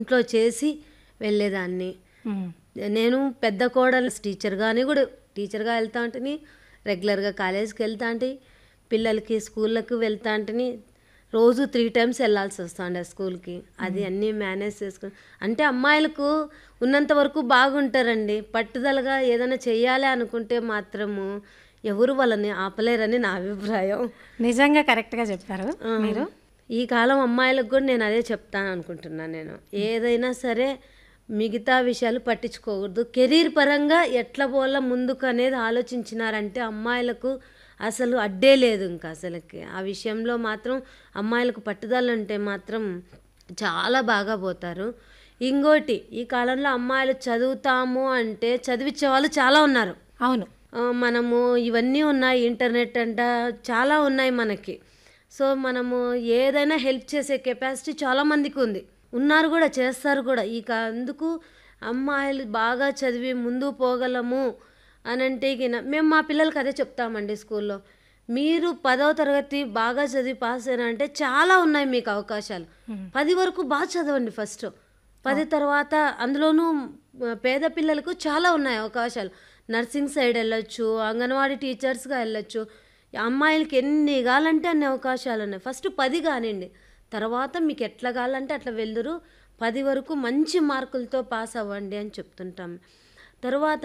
ఇంట్లో చేసి వెళ్ళేదాన్ని. హ్మ్. నేను పెద్ద కోడలు టీచర్‌గాని గూడా టీచర్‌గా వెళ్తా ఉంటిని. రెగ్యులర్‌గా కాలేజ్‌కి వెళ్తా ఉంటి. పిల్లలకి స్కూళ్ళకి వెళ్తా ఉంటిని. రోజు 3 టైమ్స్ వెళ్ళాల్సొస్తాండే స్కూల్‌కి. అది అన్నీ మేనేజ్ చేసుకొని అంటే అమ్మాయిలకు ఉన్నంత వరకు బాగుంటారండి. పట్టుదలగా ఏదైనా చెయ్యాలి అనుకుంటే మాత్రము ఎవరు వాళ్ళని ఆపలేరని నా అభిప్రాయం. నిజంగా కరెక్ట్‌గా చెప్పారు ఆ! మీరు. ఈ కాలం అమ్మాయిలకు కూడా నేను అదే చెప్తాననుకుంటున్నాను నేను. ఏదైనా సరే మిగతా విషయాలు పట్టించుకోకూడదు. కెరీర్ పరంగా ఎట్లా పోవాలా ముందుకు అనేది ఆలోచించినారంటే అమ్మాయిలకు అసలు అడ్డే లేదు ఇంక అసలకి. ఆ విషయంలో మాత్రం అమ్మాయిలకు పట్టుదల ఉంటే మాత్రం చాలా బాగా పోతారు. ఇంకోటి ఈ కాలంలో అమ్మాయిలు చదువుతాము అంటే చదివిచ్చే వాళ్ళు చాలా ఉన్నారు. అవును. మనము ఇవన్నీ ఉన్నాయి ఇంటర్నెట్ అంట చాలా ఉన్నాయి మనకి. సో మనము ఏదైనా హెల్ప్ చేసే కెపాసిటీ చాలా మందికి ఉంది. ఉన్నారు కూడా చేస్తారు కూడా. అందుకు అమ్మాయిలు బాగా చదివి ముందుకు పోగలము అనంటే గిన మేము మా పిల్లలకి అదే చెప్తామండి స్కూల్లో. మీరు 10వ తరగతి బాగా చదివి పాస్ అయినారంటే చాలా ఉన్నాయి మీకు అవకాశాలు. 10 వరకు బాగా చదవండి ఫస్ట్. 10 తర్వాత అందులోనూ పేద పిల్లలకు చాలా ఉన్నాయి అవకాశాలు. నర్సింగ్ సైడ్ వెళ్ళొచ్చు, అంగన్వాడీ టీచర్స్‌గా వెళ్ళొచ్చు. అమ్మాయిలకి ఎన్ని కావాలంటే అన్ని అవకాశాలు ఉన్నాయి. ఫస్ట్ 10 కానియండి. తర్వాత మీకు ఎట్లా కావాలంటే అట్లా వెళ్దురు. 10 వరకు మంచి మార్కులతో పాస్ అవ్వండి అని చెప్తుంటాం. తర్వాత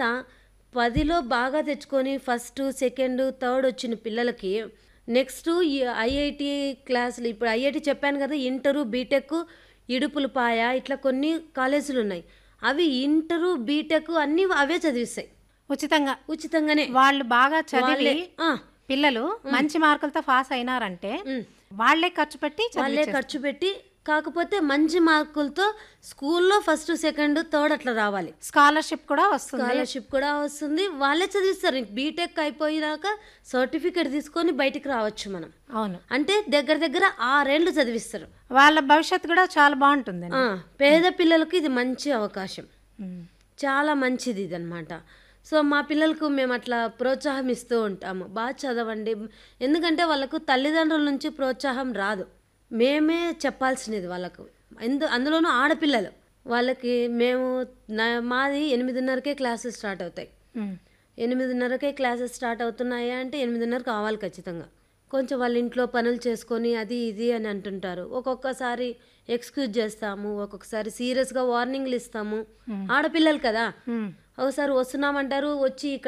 10లో బాగా తెచ్చుకొని ఫస్ట్, సెకండ్, థర్డ్ వచ్చిన పిల్లలకి నెక్స్ట్ ఈ ఐఐటీ క్లాసులు ఇప్పుడు ఐఐటీ చెప్పాను కదా! ఇంటరు, బీటెక్, ఇడుపులపాయ ఇట్లా కొన్ని కాలేజీలు ఉన్నాయి. అవి ఇంటరు, బీటెక్ అన్నీ అవే చదివిస్తాయి. ఉచితంగా ఉచితంగానే. వాళ్ళు బాగా చదివి వాళ్ళే ఆ! పిల్లలు మంచి మార్కులతో పాస్ అయినారంటే హ్మ్. వాళ్ళే ఖర్చు పెట్టి వాళ్ళే ఖర్చు పెట్టి కాకపోతే మంచి మార్కులతో స్కూల్లో ఫస్ట్, సెకండ్, థర్డ్ అట్లా రావాలి. స్కాలర్‌షిప్ కూడా వస్తుంది. స్కాలర్‌షిప్ కూడా వస్తుంది. వాళ్ళే చదివిస్తారు. బీటెక్ అయిపోయినాక సర్టిఫికేట్ తీసుకొని బయటికి రావచ్చు మనం. అవును. అంటే దగ్గర దగ్గర 6 ఏళ్ళు చదివిస్తారు. వాళ్ళ భవిష్యత్తు కూడా చాలా బాగుంటుందండి. పేద పిల్లలకు ఇది మంచి అవకాశం. హ్మ్. చాలా మంచిది ఇదనమాట. సో మా పిల్లలకు మేము అట్లా ప్రోత్సాహం ఇస్తూ ఉంటాము. బాగా చదవండి. ఎందుకంటే వాళ్ళకు తల్లిదండ్రుల నుంచి ప్రోత్సాహం రాదు. మేమే చెప్పాల్సినది వాళ్ళకు. అందులోనూ ఆడపిల్లలు. వాళ్ళకి మేము మాది 8:30కే క్లాసెస్ స్టార్ట్ అవుతాయి. హ్మ్. 8:30కే క్లాసెస్ స్టార్ట్ అవుతున్నాయా అంటే 8:30 కావాలి ఖచ్చితంగా. కొంచెం వాళ్ళ ఇంట్లో పనులు చేసుకొని అది ఇది అని అంటుంటారు. ఒక్కొక్కసారి ఎక్స్క్యూజ్ చేస్తాము. ఒక్కొక్కసారి సీరియస్‌గా వార్నింగ్‌లు ఇస్తాము. ఆడపిల్లలు కదా! హ్మ్. ఒకసారి వస్తున్నామంటారు. వచ్చి ఇక్కడ